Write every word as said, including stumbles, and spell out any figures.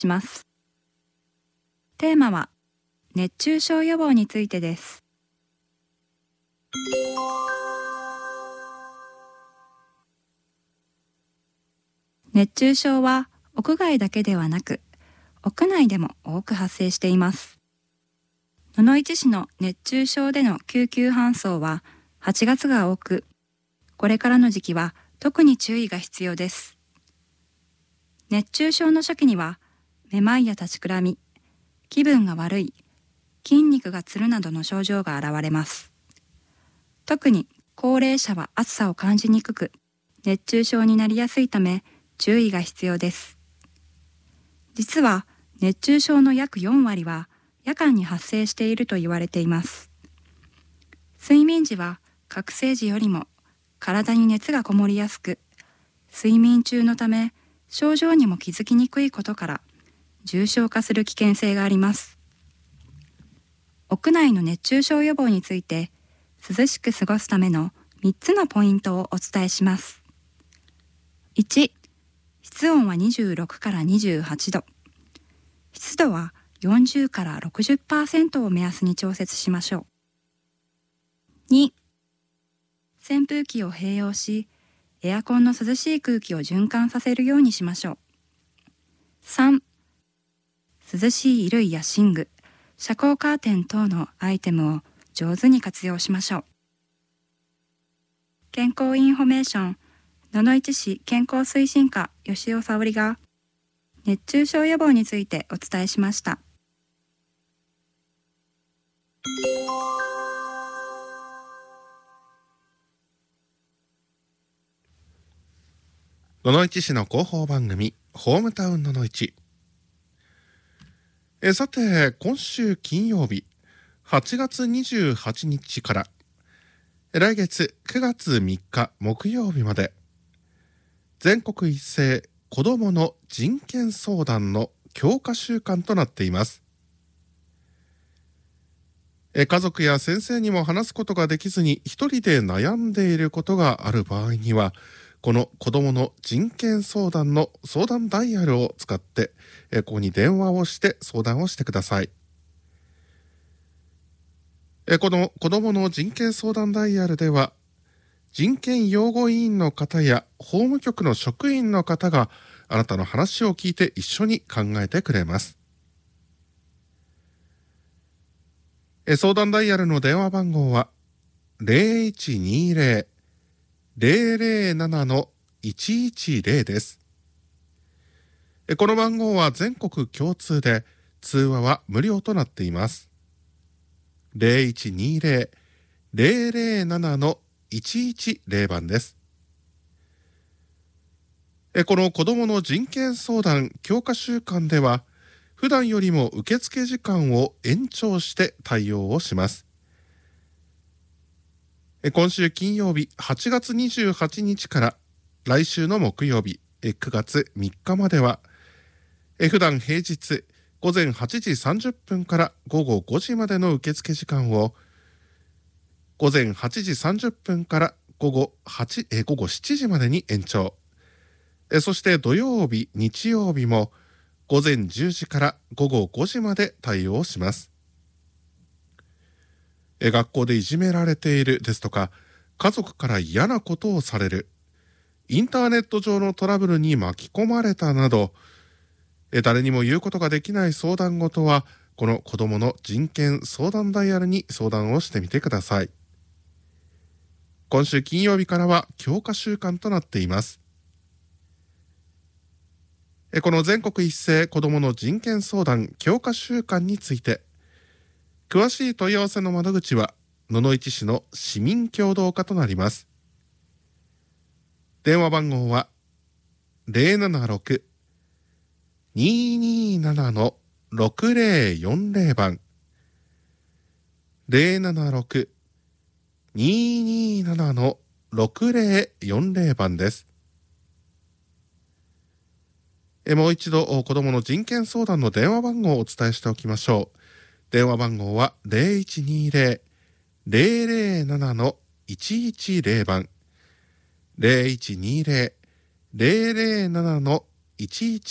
します。テーマは熱中症予防についてです。熱中症は屋外だけではなく屋内でも多く発生しています。野々市市の熱中症での救急搬送ははちがつが多く、これからの時期は特に注意が必要です。熱中症の初期にはめまいや立ちくらみ、気分が悪い、筋肉がつるなどの症状が現れます。特に高齢者は暑さを感じにくく、熱中症になりやすいため注意が必要です。実は熱中症の約よんわりは夜間に発生していると言われています。睡眠時は覚醒時よりも体に熱がこもりやすく、睡眠中のため症状にも気づきにくいことから重症化する危険性があります。屋内の熱中症予防について涼しく過ごすためのみっつのポイントをお伝えします。いち、室温はにじゅうろくからにじゅうはちど、湿度はよんじゅうから ろくじゅっパーセント を目安に調節しましょう。に、扇風機を併用し、エアコンの涼しい空気を循環させるようにしましょう。さん、涼しい衣類や寝具、遮光カーテン等のアイテムを上手に活用しましょう。健康インフォメーション、野々市市健康推進課吉尾沙織が熱中症予防についてお伝えしました。 野々市市の広報番組ホームタウン野々市。えさて今週金曜日はちがつにじゅうはちにちから来月くがつみっか木曜日まで全国一斉子どもの人権相談の強化週間となっています。え家族や先生にも話すことができずに一人で悩んでいることがある場合には、この子どもの人権相談の相談ダイヤルを使ってえここに電話をして相談をしてください。えこの子どもの人権相談ダイヤルでは人権擁護委員の方や法務局の職員の方があなたの話を聞いて一緒に考えてくれます。え相談ダイヤルの電話番号は ゼロいちにゼロ ゼロゼロなな のいちいちゼロ です。えこの番号は全国共通で通話は無料となっています。ゼロいちにゼロ ゼロゼロなな のいちいちゼロ番です。えこの子どもの人権相談強化週間では普段よりも受付時間を延長して対応をします。え今週金曜日はちがつにじゅうはちにちから来週の木曜日えくがつみっかまではえ普段平日ごぜんはちじさんじゅっぷんからごごごじまでの受付時間をごぜんはちじさんじゅっぷんから午後はちえ午後しちじまでに延長。えそして土曜日日曜日もごぜんじゅうじからごごごじまで対応します。え学校でいじめられているですとか家族から嫌なことをされる、インターネット上のトラブルに巻き込まれたなどえ誰にも言うことができない相談事はこの子どもの人権相談ダイヤルに相談をしてみてください。今週金曜日からは強化週間となっています。えこの全国一斉子どもの人権相談強化週間について詳しい問い合わせの窓口は野々市市の市民協働課となります。電話番号は ゼロななろく にーにーなな のろくぜろよんぜろ番 ゼロななろく にーにーなな のろくぜろよんぜろ番です。えもう一度子どもの人権相談の電話番号をお伝えしておきましょう。電話番号は ゼロいちにゼロ ゼロゼロなな のいちいちゼロ番 ゼロいちにゼロ ゼロゼロなな のいちいち